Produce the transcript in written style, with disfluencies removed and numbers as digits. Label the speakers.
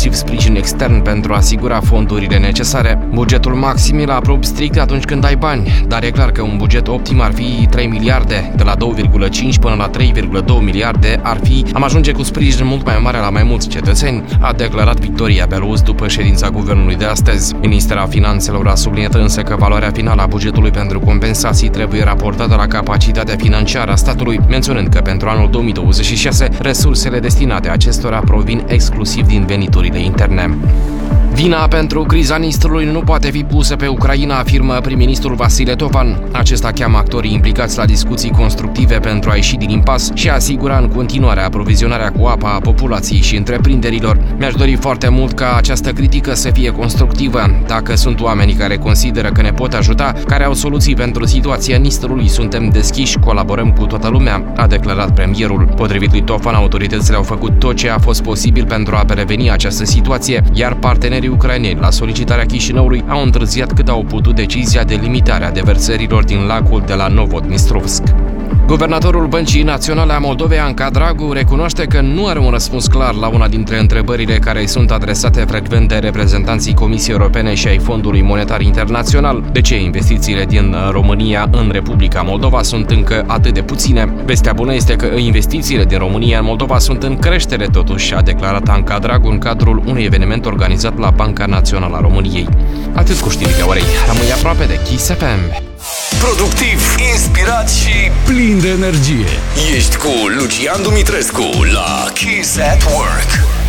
Speaker 1: inclusiv sprijin extern pentru a asigura fondurile necesare. Bugetul maxim îl aprobi strict atunci când ai bani, dar e clar că un buget optim ar fi 3 miliarde, de la 2,5 până la 3,2 miliarde am ajunge cu sprijin mult mai mare la mai mulți cetățeni, a declarat Victoria Beluz după ședința guvernului de astăzi. Ministra Finanțelor a subliniat însă că valoarea finală a bugetului pentru compensații trebuie raportată la capacitatea financiară a statului, menționând că pentru anul 2026 resursele destinate acestora provin exclusiv din veniturile interne. Vina pentru criza Nistrului nu poate fi pusă pe Ucraina, afirmă prim-ministrul Vasile Tovan. Acesta cheamă actorii implicați la discuții constructive pentru a ieși din impas și a asigura în continuare aprovizionarea cu apă a populației și întreprinderilor. Mi-aș dori foarte mult ca această critică să fie constructivă. Dacă sunt oamenii care consideră că ne pot ajuta, care au soluții pentru situația Nistrului, suntem deschiși, colaborăm cu toată lumea, a declarat premierul. Potrivit lui Tovan, autoritățile au făcut tot ce a fost posibil pentru a preveni această situație, iar partenerii ucraineni, la solicitarea Chișinăului, au întârziat cât au putut decizia de limitare a deversărilor din lacul de la Novodnistrovsk. Guvernatorul Băncii Naționale a Moldovei, Anca Dragu, recunoaște că nu are un răspuns clar la una dintre întrebările care îi sunt adresate frecvent de reprezentanții Comisiei Europene și ai Fondului Monetar Internațional. De ce investițiile din România în Republica Moldova sunt încă atât de puține? Vestea bună este că investițiile din România în Moldova sunt în creștere totuși, a declarat Anca Dragu în cadrul unui eveniment organizat la Banca Națională a României. Atât cu știrile orei. Rămâi aproape de Kiss FM.
Speaker 2: Productiv, inspirat și plin de energie. Ești cu Lucian Dumitrescu la Kiss at Work.